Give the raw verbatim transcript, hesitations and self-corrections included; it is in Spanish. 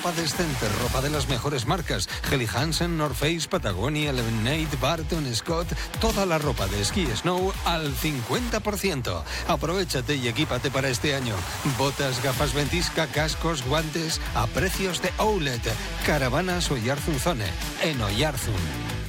ropa decente, ropa de las mejores marcas. Helly Hansen, North Face, Patagonia, Lemonade, Barton, Scott. Toda la ropa de esquí Snow al cincuenta por ciento. Aprovechate y equípate para este año. Botas, gafas ventisca, cascos, guantes a precios de outlet. Caravanas Oyarzun Zone, en Oyarzun.